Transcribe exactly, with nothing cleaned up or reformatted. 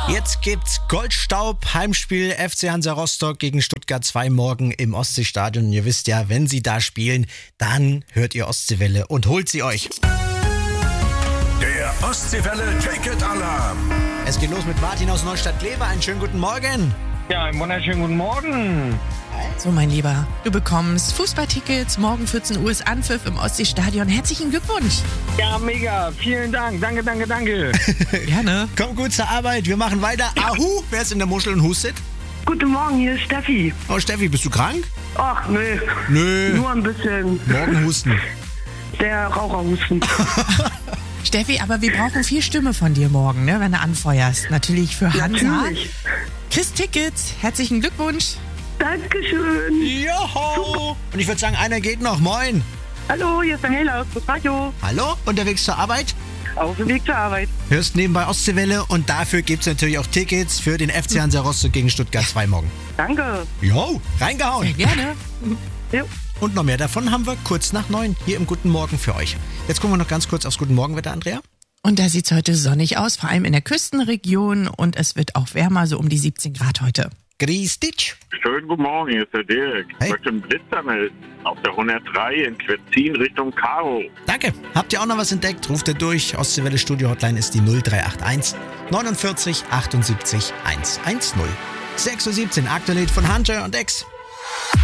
Jetzt gibt's Goldstaub, Heimspiel F C Hansa Rostock gegen Stuttgart zwei morgen im Ostseestadion. Und ihr wisst ja, wenn sie da spielen, dann hört ihr Ostseewelle und holt sie euch. Der Ostseewelle Ticket Alarm. Es geht los mit Martin aus Neustadt-Gleber. Einen schönen guten Morgen. Ja, einen wunderschönen guten Morgen. So, mein Lieber, du bekommst Fußballtickets. Morgen vierzehn Uhr ist Anpfiff im Ostseestadion. Herzlichen Glückwunsch. Ja, mega. Vielen Dank. Danke, danke, danke. Gerne. Komm gut zur Arbeit. Wir machen weiter. Ahu, wer ist in der Muschel und hustet? Guten Morgen, hier ist Steffi. Oh, Steffi, bist du krank? Ach, nö. Nö. Nur ein bisschen. Morgen husten. Der Raucherhusten. Steffi, aber wir brauchen viel Stimme von dir morgen, ne, wenn du anfeuerst. Natürlich für Hansa. Natürlich. Kriegst Tickets. Herzlichen Glückwunsch. Dankeschön. Joho. Und ich würde sagen, einer geht noch. Moin. Hallo, hier ist Daniela aus Radio. Hallo, unterwegs zur Arbeit? Auf dem Weg zur Arbeit. Hörst nebenbei Ostseewelle und dafür gibt's natürlich auch Tickets für den F C Hansa Rostock gegen Stuttgart zwei morgen. Danke. Jo, reingehauen. Gerne. Jo. Und noch mehr davon haben wir kurz nach neun hier im Guten Morgen für euch. Jetzt gucken wir noch ganz kurz aufs Guten Morgenwetter, Andrea. Und da sieht's heute sonnig aus, vor allem in der Küstenregion. Und es wird auch wärmer, so um die siebzehn Grad heute. Grüß dich. Schönen guten Morgen, hier ist der Dirk. Hey. Ich möchte einen Blitzer melden auf der hundertdrei in Quetzin Richtung Karo. Danke. Habt ihr auch noch was entdeckt? Ruft ihr durch. Ostseewelle Studio Hotline ist die null drei acht eins neunundvierzig achtundsiebzig hundertzehn. sechs Uhr siebzehn, aktuell von Hunter und Ex.